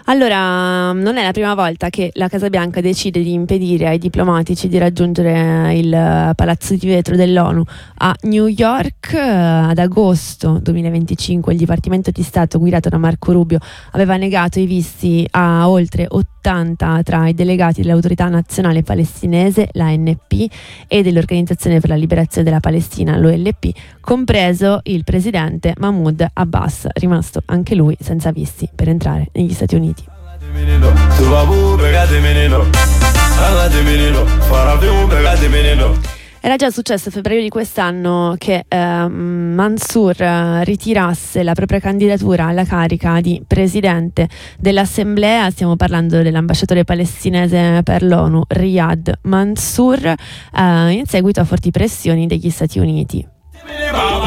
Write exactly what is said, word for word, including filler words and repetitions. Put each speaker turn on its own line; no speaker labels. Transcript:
Allora, non è la prima volta che la Casa Bianca decide di impedire ai diplomatici di raggiungere il Palazzo di Vetro dell'ONU a New York. Ad agosto duemilaventicinque il Dipartimento di Stato guidato da Marco Rubio aveva negato i visti a oltre ottanta tra i delegati dell'Autorità Nazionale Palestinese, l'A N P, e dell'Organizzazione per la Liberazione della Palestina, l'O L P, compreso il presidente Mahmoud Abbas, rimasto anche lui senza visti per entrare negli Stati Uniti. Era già successo a febbraio di quest'anno che eh, Mansour ritirasse la propria candidatura alla carica di presidente dell'Assemblea. Stiamo parlando dell'ambasciatore palestinese per l'ONU, Riyad Mansour, eh, in seguito a forti pressioni degli Stati Uniti.